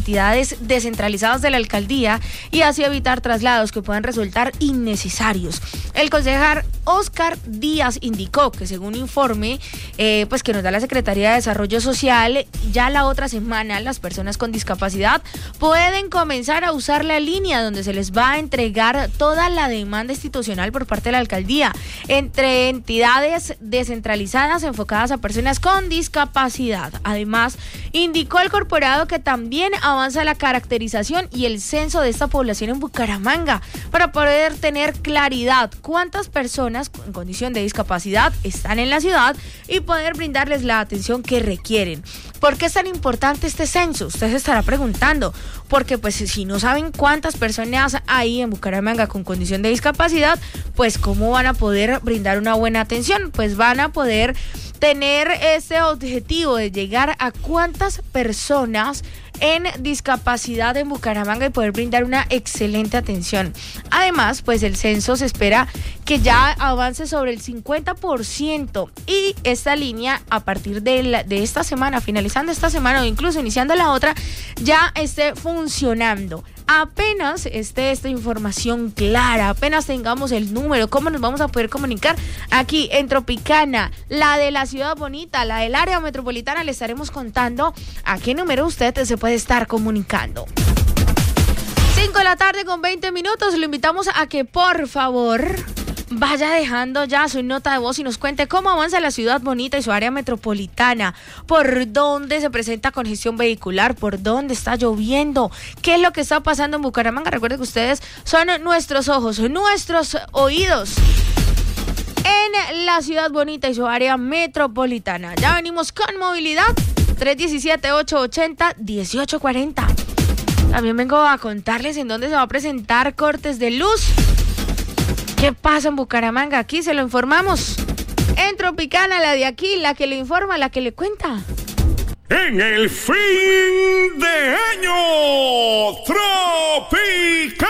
entidades descentralizadas de la alcaldía y así evitar traslados que puedan resultar innecesarios. El concejal Oscar Díaz indicó que según informe pues que nos da la Secretaría de Desarrollo Social, ya la otra semana las personas con discapacidad pueden comenzar a usar la línea donde se les va a entregar toda la demanda institucional por parte de la alcaldía entre entidades descentralizadas enfocadas a personas con discapacidad. Además, indicó el corporado que también avanza la caracterización y el censo de esta población en Bucaramanga para poder tener claridad cuántas personas en condición de discapacidad están en la ciudad y poder brindarles la atención que requieren. ¿Por qué es tan importante este censo? Usted se estará preguntando, porque pues si no saben cuántas personas hay en Bucaramanga con condición de discapacidad, pues ¿cómo van a poder brindar una buena atención? Pues van a poder tener ese objetivo de llegar a cuántas personas en discapacidad en Bucaramanga y poder brindar una excelente atención. Además, pues el censo se espera que ya avance sobre el 50% y esta línea a partir de esta semana, finalizando esta semana o incluso iniciando la otra, ya esté funcionando. Apenas esté esta información clara, apenas tengamos el número, cómo nos vamos a poder comunicar aquí en Tropicana, la de la ciudad bonita, la del área metropolitana, le estaremos contando a qué número usted se puede estar comunicando. 5 de la tarde con 20 minutos, lo invitamos a que por favor vaya dejando ya su nota de voz y nos cuente cómo avanza la ciudad bonita y su área metropolitana, por dónde se presenta congestión vehicular, por dónde está lloviendo, qué es lo que está pasando en Bucaramanga. Recuerden que ustedes son nuestros ojos, nuestros oídos en la ciudad bonita y su área metropolitana. Ya venimos con movilidad, 317-880-1840. También vengo a contarles en dónde se va a presentar cortes de luz. ¿Qué pasa en Bucaramanga? Aquí se lo informamos. En Tropicana, la de aquí, la que le informa, la que le cuenta. En el fin de año, Tropicana